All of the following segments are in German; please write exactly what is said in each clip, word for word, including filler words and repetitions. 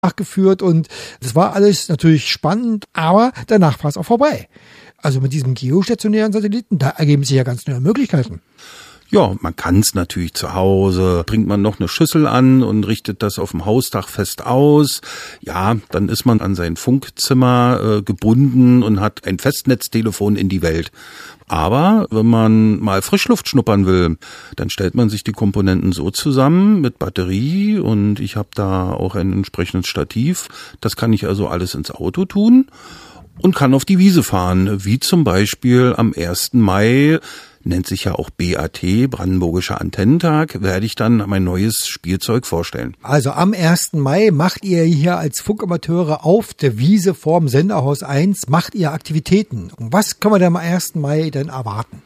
nachgeführt und das war alles natürlich spannend, aber danach war es auch vorbei. Also mit diesem geostationären Satelliten, da ergeben sich ja ganz neue Möglichkeiten. Ja, man kann es natürlich zu Hause, bringt man noch eine Schüssel an und richtet das auf dem Hausdach fest aus. Ja, dann ist man an sein Funkzimmer äh, gebunden und hat ein Festnetztelefon in die Welt. Aber wenn man mal Frischluft schnuppern will, dann stellt man sich die Komponenten so zusammen mit Batterie und ich habe da auch ein entsprechendes Stativ. Das kann ich also alles ins Auto tun und kann auf die Wiese fahren, wie zum Beispiel am ersten Mai, nennt sich ja auch B A T, Brandenburgischer Antennentag, werde ich dann mein neues Spielzeug vorstellen. Also am ersten Mai macht ihr hier als Funkamateure auf der Wiese vorm Senderhaus eins, macht ihr Aktivitäten. Und was können wir denn am ersten Mai denn erwarten?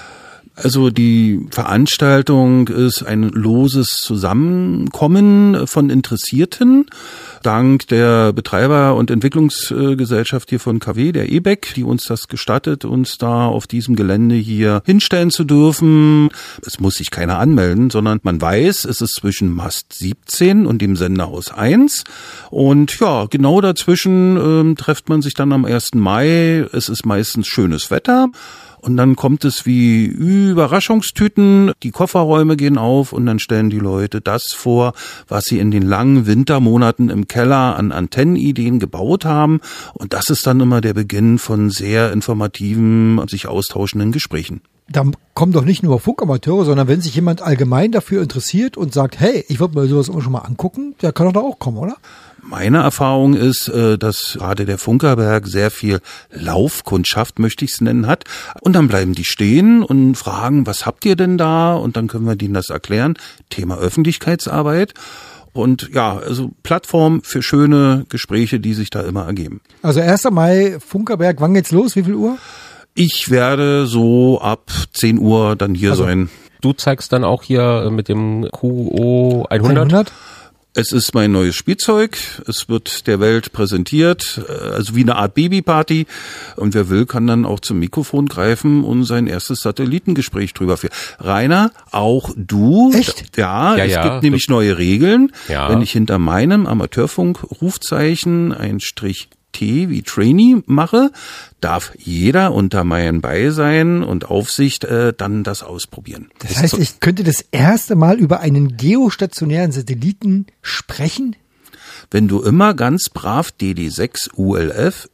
Also die Veranstaltung ist ein loses Zusammenkommen von Interessierten. Dank der Betreiber- und Entwicklungsgesellschaft hier von K W, der E B E C, die uns das gestattet, uns da auf diesem Gelände hier hinstellen zu dürfen. Es muss sich keiner anmelden, sondern man weiß, es ist zwischen Mast siebzehn und dem Senderhaus eins. Und ja, genau dazwischen ähm, trifft man sich dann am ersten Mai. Es ist meistens schönes Wetter. Und dann kommt es wie Überraschungstüten, die Kofferräume gehen auf und dann stellen die Leute das vor, was sie in den langen Wintermonaten im Keller an Antennenideen gebaut haben. Und das ist dann immer der Beginn von sehr informativen, sich austauschenden Gesprächen. Da kommen doch nicht nur Funkamateure, sondern wenn sich jemand allgemein dafür interessiert und sagt, hey, ich würde mir sowas immer schon mal angucken, der kann doch da auch kommen, oder? Meine Erfahrung ist, dass gerade der Funkerberg sehr viel Laufkundschaft, möchte ich es nennen, hat. Und dann bleiben die stehen und fragen, was habt ihr denn da? Und dann können wir denen das erklären. Thema Öffentlichkeitsarbeit. Und ja, also Plattform für schöne Gespräche, die sich da immer ergeben. Also erster Mai, Funkerberg, wann geht's los? Wie viel Uhr? Ich werde so ab zehn Uhr dann hier also, sein. Du zeigst dann auch hier mit dem Q O hundert? hundert? Es ist mein neues Spielzeug. Es wird der Welt präsentiert, also wie eine Art Babyparty. Und wer will, kann dann auch zum Mikrofon greifen und sein erstes Satellitengespräch drüber führen. Rainer, auch du. Echt? Ja, ja es ja. gibt nämlich neue Regeln. Ja. Wenn ich hinter meinem Amateurfunk-Rufzeichen ein Strich T wie Trainee mache, darf jeder unter meinem Beisein und Aufsicht äh, dann das ausprobieren. Das heißt, ich könnte das erste Mal über einen geostationären Satelliten sprechen? Wenn du immer ganz brav D D sechs U L F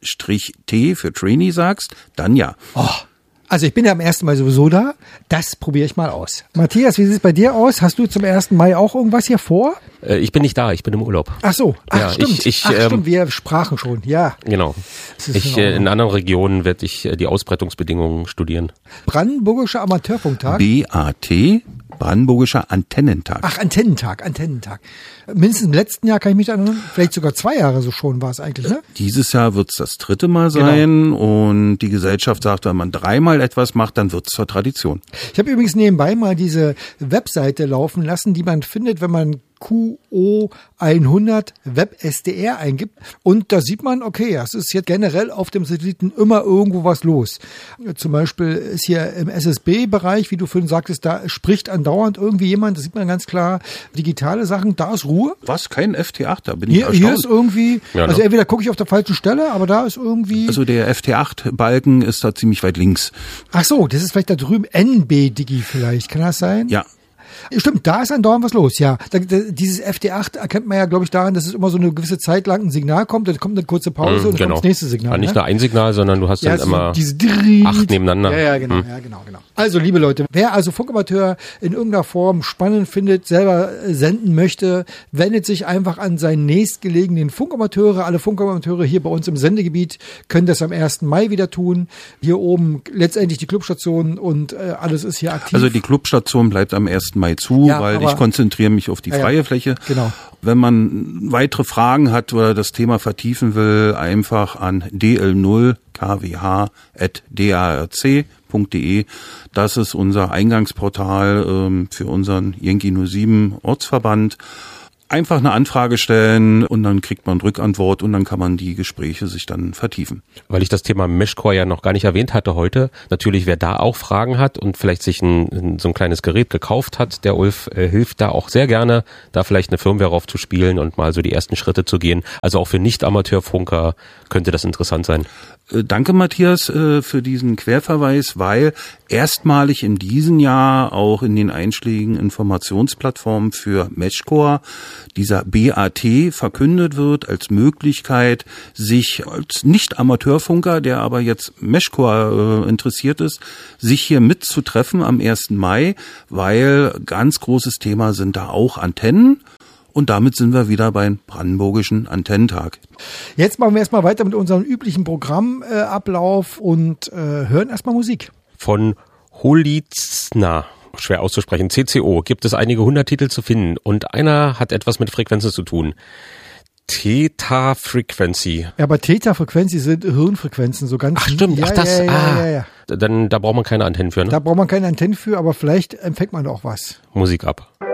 T für Trainee sagst, dann ja. Oh. Also ich bin ja am ersten Mai sowieso da. Das probiere ich mal aus. Matthias, wie sieht es bei dir aus? Hast du zum ersten Mai auch irgendwas hier vor? Äh, ich bin nicht da, ich bin im Urlaub. Ach so, ach ja, stimmt. Ich, ich, ach ähm, stimmt, wir sprachen schon, ja. Genau. Ich, äh, in anderen Regionen werde ich äh, die Ausbreitungsbedingungen studieren. Brandenburgischer Amateurfunktag? B A T, Brandenburgischer Antennentag. Ach, Antennentag, Antennentag. Mindestens im letzten Jahr kann ich mich erinnern, vielleicht sogar zwei Jahre so schon war es eigentlich, ne? Dieses Jahr wird es das dritte Mal sein genau. Und die Gesellschaft sagt, wenn man dreimal etwas macht, dann wird es zur Tradition. Ich habe übrigens nebenbei mal diese Webseite laufen lassen, die man findet, wenn man Q O hundert Web S D R eingibt und da sieht man, okay, es ist jetzt generell auf dem Satelliten immer irgendwo was los. Zum Beispiel ist hier im S S B-Bereich, wie du vorhin sagtest, da spricht andauernd irgendwie jemand, das sieht man ganz klar, digitale Sachen, da ist Ruhe. Was, kein F T acht, da bin ich hier, erstaunt. Hier ist irgendwie, ja, also entweder gucke ich auf der falschen Stelle, aber da ist irgendwie... Also der F T acht-Balken ist da ziemlich weit links. Ach so, das ist vielleicht da drüben N B-Digi vielleicht, kann das sein? Ja. Stimmt, da ist andauernd was los, ja. Da, da, dieses F D acht erkennt man ja, glaube ich, daran, dass es immer so eine gewisse Zeit lang ein Signal kommt, dann kommt eine kurze Pause mhm, und dann genau. kommt das nächste Signal. Ja, nicht ne? nur ein Signal, sondern du hast ja, dann so immer diese acht nebeneinander. Ja, ja, genau, mhm. ja, genau, genau. Also, liebe Leute, wer also Funkamateur in irgendeiner Form spannend findet, selber senden möchte, wendet sich einfach an seinen nächstgelegenen Funkamateure. Alle Funkamateure hier bei uns im Sendegebiet können das am ersten Mai wieder tun. Hier oben letztendlich die Clubstation und äh, alles ist hier aktiv. Also die Clubstation bleibt am ersten Mai zu, ja, weil ich konzentriere mich auf die ja, freie ja. Fläche. Genau. Wenn man weitere Fragen hat oder das Thema vertiefen will, einfach an d l null k w h at d a r c punkt d e. Das ist unser Eingangsportal ähm, für unseren Yankee null sieben Ortsverband. Einfach eine Anfrage stellen und dann kriegt man Rückantwort und dann kann man die Gespräche sich dann vertiefen. Weil ich das Thema Meshcore ja noch gar nicht erwähnt hatte heute. Natürlich, wer da auch Fragen hat und vielleicht sich ein, so ein kleines Gerät gekauft hat, der Ulf äh, hilft da auch sehr gerne, da vielleicht eine Firmware rauf zu spielen und mal so die ersten Schritte zu gehen. Also auch für Nicht-Amateurfunker könnte das interessant sein. Danke, Matthias, für diesen Querverweis, weil erstmalig in diesem Jahr auch in den einschlägigen Informationsplattformen für Meshcore dieser B A T verkündet wird als Möglichkeit, sich als Nicht-Amateurfunker, der aber jetzt Meshcore äh, interessiert ist, sich hier mitzutreffen am ersten Mai, weil ganz großes Thema sind da auch Antennen. Und damit sind wir wieder beim Brandenburgischen Antennentag. Jetzt machen wir erstmal weiter mit unserem üblichen Programmablauf äh, und äh, hören erstmal Musik. Von Holizna, schwer auszusprechen, C C O, gibt es einige hundert Titel zu finden und einer hat etwas mit Frequenzen zu tun. Theta Frequency. Ja, aber Theta Frequency sind Hirnfrequenzen, so ganz. Ach stimmt, ja, ach das, ja, ja, ah, ja, ja. Dann, da braucht man keine Antennen für, ne? Da braucht man keine Antennen für, aber vielleicht empfängt man auch was. Musik ab.